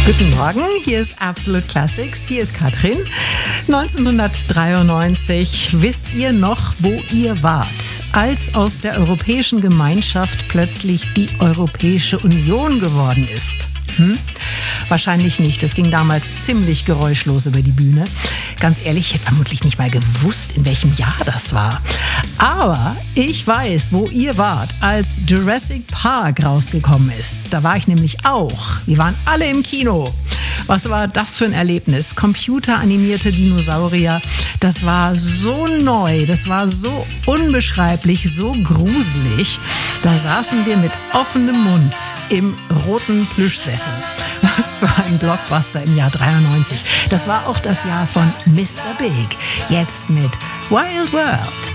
Guten Morgen, hier ist Absolute Classics, hier ist Katrin. 1993, wisst ihr noch, wo ihr wart, als aus der Europäischen Gemeinschaft plötzlich die Europäische Union geworden ist? Wahrscheinlich nicht. Das ging damals ziemlich geräuschlos über die Bühne. Ganz ehrlich, ich hätte vermutlich nicht mal gewusst, in welchem Jahr das war. Aber ich weiß, wo ihr wart, als Jurassic Park rausgekommen ist. Da war ich nämlich auch. Wir waren alle im Kino. Was war das für ein Erlebnis? Computeranimierte Dinosaurier. Das war so neu, das war so unbeschreiblich, so gruselig. Da saßen wir mit offenem Mund im roten Plüschsessel. Was für ein Blockbuster im Jahr 93. Das war auch das Jahr von Mr. Big. Jetzt mit Wild World.